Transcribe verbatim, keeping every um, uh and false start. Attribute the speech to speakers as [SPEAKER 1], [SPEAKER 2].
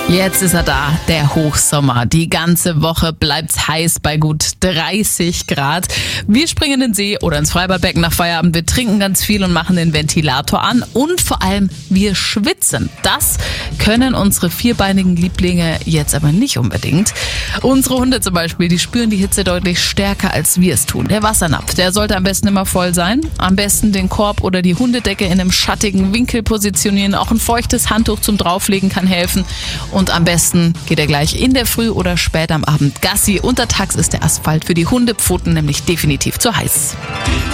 [SPEAKER 1] Jetzt ist er da, der Hochsommer. Die ganze Woche bleibt's heiß bei gut dreißig Grad. Wir springen in den See oder ins Freibadbecken nach Feierabend. Wir trinken ganz viel und machen den Ventilator an. Und vor allem, wir schwitzen. Das können unsere vierbeinigen Lieblinge jetzt aber nicht unbedingt. Unsere Hunde zum Beispiel, die spüren die Hitze deutlich stärker, als wir es tun. Der Wassernapf, der sollte am besten immer voll sein. Am besten den Korb oder die Hundedecke in einem schattigen Winkel positionieren. Auch ein feuchtes Handtuch zum Drauflegen kann helfen. Und am besten geht er gleich in der Früh oder spät am Abend Gassi. Untertags ist der Asphalt für die Hundepfoten nämlich definitiv zu heiß.